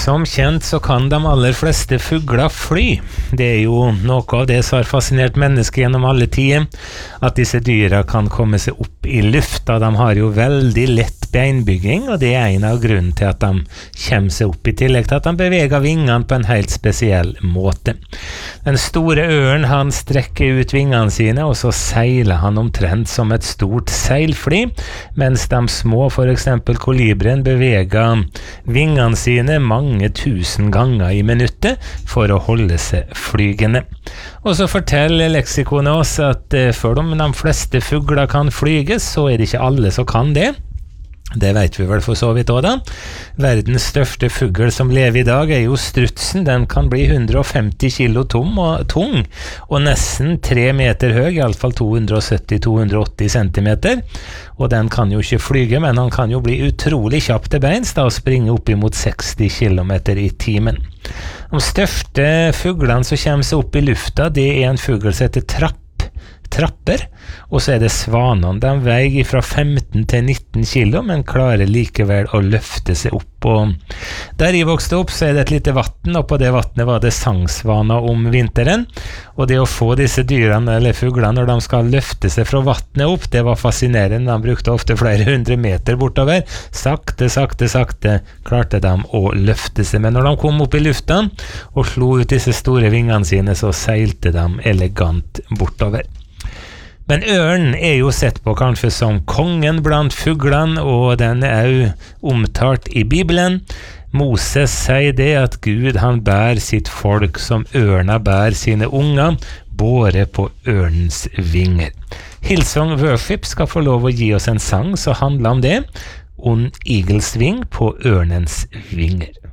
Som kjent så kan de aller fleste fugler fly. Det jo noe av det som har fascinert mennesker gjennom alle tider, at disse dyra kan komme seg opp i lufta. De har jo veldig lett beinbygging, og det en av grunnen til at de kommer seg opp, i tillegg til at de beveger vingene på en helt spesiell måte. Den store ørn, han strekker ut vingene sine, og så seiler han omtrent som et stort seilfly, mens de små, for eksempel kolibrien, beveger vingene sine mange tusen ganger i minuttet for å holde seg flygende. Og så forteller leksikonet oss at for om de fleste fugler kan flyges, så det ikke alle som kan det. Det vet vi vel for så vidt også da. Verdens største fugl som lever i dag jo strutsen. Den kan bli 150 kilo tung og nesten 3 meter høy, i alle fall 270-280 centimeter. Og den kan jo ikke flyge, men han kan jo bli utrolig kjapp til beins da, og springe opp imot 60 kilometer i timen. De største fuglene som kommer seg opp i lufta, det en fugl som heter trapper, og så det svanene. De veier fra 15 til 19 kilo, men klarer likevel å løfte seg opp. Og der jeg vokste opp, så det et lite vatten, og på det vattnet var det sangsvaner om vinteren. Og det å få disse dyrene, eller fuglene, når de skal løfte seg fra vattnet opp, det var fascinerende. De brukte ofte flere 100 meter bortover. Sakte klarte de å løfte seg. Men når de kom opp i lufta og slo ut disse store vingene sine, så seilte de elegant bortover. Men ørnen jo sett på kanskje som kongen blant fuglene, og den jo omtalt i Bibelen. Moses sier det at Gud han bær sitt folk som ørna bær sine unger, båret på ørnens vinger. Hillsong Worship skal få lov å gi oss en sang som handler om det, On Eagle's Wing, på ørnens vinger.